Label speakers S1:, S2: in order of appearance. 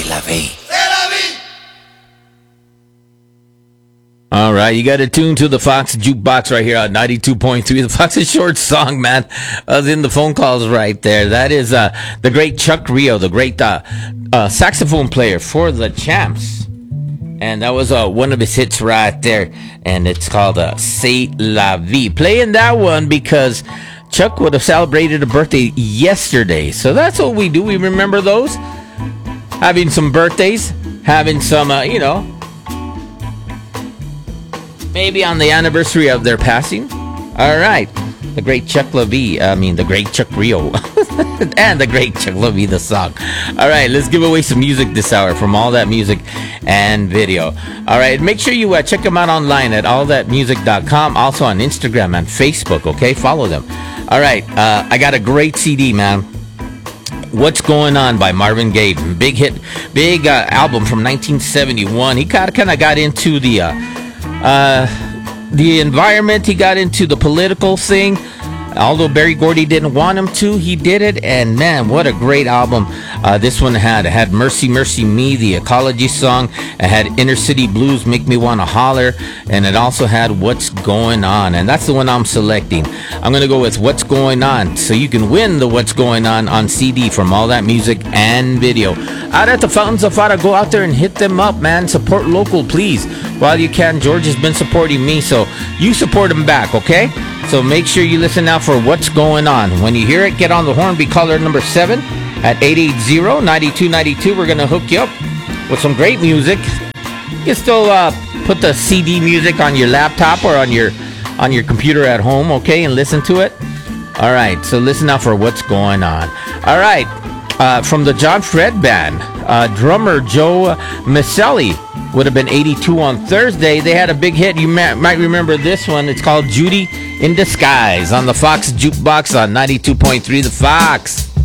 S1: la vie.
S2: All right, you got to tune to the Fox Jukebox right here on 92.3. The Fox is short song, man. I was in the phone calls right there. That is the great Chuck Rio, the great saxophone player for the Champs. And that was one of his hits right there. And it's called C'est la vie. Playing that one because Chuck would have celebrated a birthday yesterday. So that's what we do. We remember those. Having some birthdays. Having some, maybe on the anniversary of their passing. All right. The great Chuck LaVie. The great Chuck Rio. And the great Chuck LaVie, the song. All right. Let's give away some music this hour from All That Music and Video. All right. Make sure you check them out online at allthatmusic.com. Also on Instagram and Facebook. Okay. Follow them. All right. I got a great CD, man. What's Going On by Marvin Gaye. Big hit. Big album from 1971. He kind of got into the environment. He got into the political thing. Although Berry Gordy didn't want him to, he did it. And man, what a great album this one had. It had Mercy, Mercy Me, the Ecology song. It had Inner City Blues, Make Me Wanna Holler. And it also had What's Going On. And that's the one I'm selecting. I'm going to go with What's Going On. So you can win the What's Going On CD from All That Music and Video. Out at the Fountains of Fada, go out there and hit them up, man. Support local, please. While you can. George has been supporting me, so you support him back, okay? So make sure you listen out for What's Going On. When you hear it, get on the horn, be caller number 7 at 880-9292. We're going to hook you up with some great music. You can still put the CD music on your laptop or on your computer at home, okay, and listen to it. All right, so listen out for What's Going On. All right, from the John Fred Band, drummer Joe Maselli would have been 82 on Thursday. They had a big hit. You might remember this one. It's called Judy in Disguise on the Fox Jukebox on 92.3 The Fox.